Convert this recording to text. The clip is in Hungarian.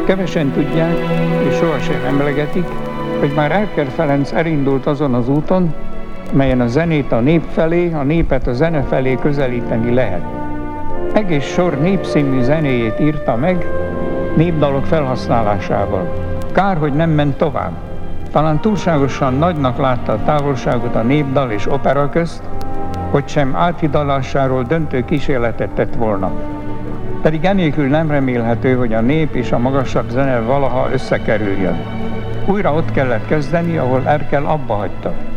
Kevesen tudják, és sohasem emlegetik, hogy már Erkel Ferenc elindult azon az úton, melyen a zenét a nép felé, a népet a zene felé közelíteni lehet. Egész sor népszínű zenéjét írta meg, népdalok felhasználásával. Kár, hogy nem ment tovább. Talán túlságosan nagynak látta a távolságot a népdal és opera közt, hogy sem áthidalásáról döntő kísérletet tett volna. Pedig enélkül nem remélhető, hogy a nép és a magasabb zene valaha összekerüljön. Újra ott kellett kezdeni, ahol Erkel abba hagyta.